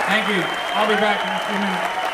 Thank you. I'll be back in a few minutes.